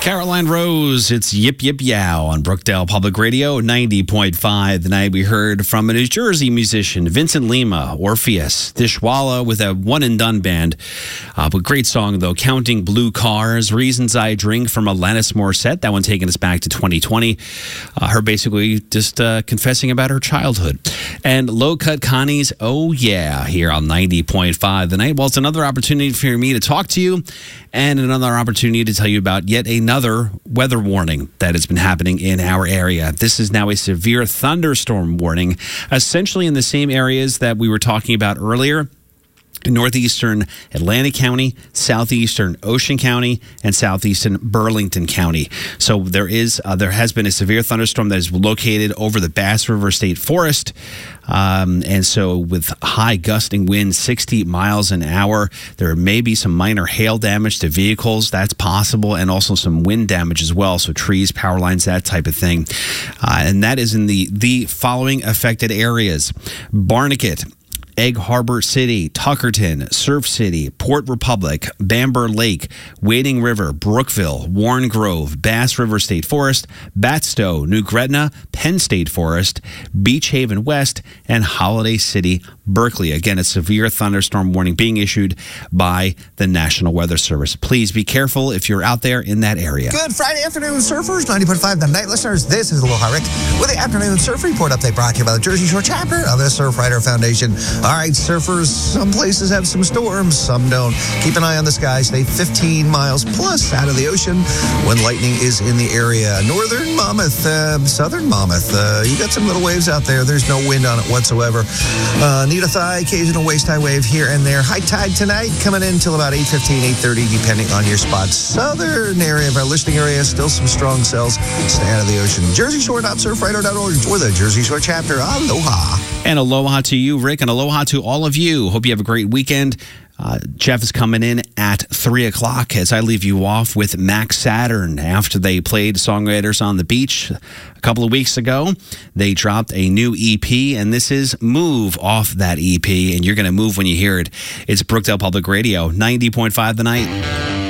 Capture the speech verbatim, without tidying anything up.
Caroline Rose, it's Yip Yip Yow on Brookdale Public Radio, ninety point five. The night we heard from a New Jersey musician, Vincent Lima, Orpheus, Dishwalla with a one-and-done band. Uh, but great song, though, Counting Blue Cars, Reasons I Drink from Alanis Morissette. That one taking us back to twenty twenty. Uh, her basically just uh, confessing about her childhood. And Low Cut Connie's Oh Yeah here on ninety point five The Night. Well, it's another opportunity for me to talk to you and another opportunity to tell you about yet another weather warning that has been happening in our area. This is now a severe thunderstorm warning, essentially in the same areas that we were talking about earlier. Northeastern Atlantic County, southeastern Ocean County, and southeastern Burlington County. So there is, uh, there has been a severe thunderstorm that is located over the Bass River State Forest. Um, and so with high gusting winds, sixty miles an hour, there may be some minor hail damage to vehicles. That's possible. And also some wind damage as well. So trees, power lines, that type of thing. Uh, and that is in the, the following affected areas: Barnegat, Egg Harbor City, Tuckerton, Surf City, Port Republic, Bamber Lake, Wading River, Brookville, Warren Grove, Bass River State Forest, Batstow, New Gretna, Penn State Forest, Beach Haven West, and Holiday City, Berkeley. Again, a severe thunderstorm warning being issued by the National Weather Service. Please be careful if you're out there in that area. Good Friday afternoon, surfers. ninety point five The Night listeners. This is Aloha Rick with the Afternoon Surf Report update brought to you by the Jersey Shore chapter of the Surfrider Foundation. All right, surfers, some places have some storms, some don't. Keep an eye on the sky. Stay fifteen miles plus out of the ocean when lightning is in the area. Northern Monmouth, uh, Southern Monmouth, uh, you got some little waves out there. There's no wind on it whatsoever. Uh, need a thigh, occasional waist-high wave here and there. High tide tonight coming in until about eight fifteen, eight thirty, depending on your spot. Southern area of our listening area, still some strong cells. Stay out of the ocean. jersey shore dot surfrider dot org for the Jersey Shore chapter. Aloha. And aloha to you, Rick, and aloha to all of you. Hope you have a great weekend. Uh, Jeff is coming in at three o'clock as I leave you off with Max Saturn. After they played Songwriters on the Beach a couple of weeks ago, they dropped a new E P, and this is Move off that E P, and you're going to move when you hear it. It's Brookdale Public Radio, ninety point five The Night.